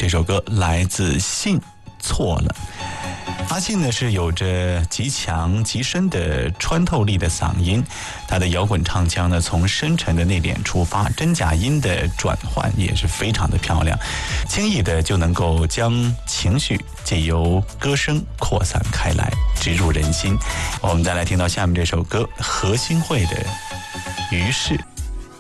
这首歌来自信错了。阿信呢是有着极强极深的穿透力的嗓音，他的摇滚唱腔呢从深沉的内敛出发，真假音的转换也是非常的漂亮，轻易的就能够将情绪借由歌声扩散开来，直入人心。我们再来听到下面这首歌，何欣慧的《于是》。